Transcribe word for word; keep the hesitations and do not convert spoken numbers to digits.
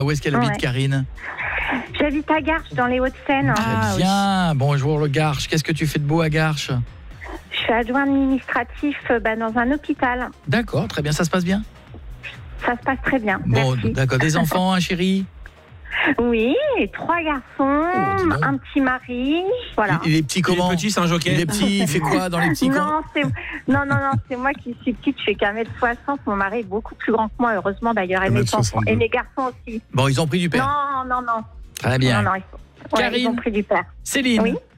Où est-ce qu'elle habite, Ouais. Karine? J'habite à Garches, dans les Hauts-de-Seine. Très Ah, bien. Bonjour le Garches. Qu'est-ce que tu fais de beau à Garches? Je suis adjoint administratif euh, bah, dans un hôpital. D'accord, très bien. Ça se passe bien? Ça se passe très bien. Bon, Merci. d'accord. Des enfants, hein, chérie? Oui, et trois garçons, Oh, dis donc. un petit mari. Voilà. Il est petit comment? Il est petit, c'est un Il jockey. est petit, il fait quoi dans les petits camps? Non, c'est... non, non, non, c'est moi qui suis petite, je fais qu'un mètre soixante. Mon mari est beaucoup plus grand que moi, heureusement d'ailleurs, et mes, enfants, et mes garçons aussi. Bon, ils ont pris du père. Non, non, non. Très bien. Non, non, ils, sont... ouais, Karine. ils ont pris du père. Céline, Oui.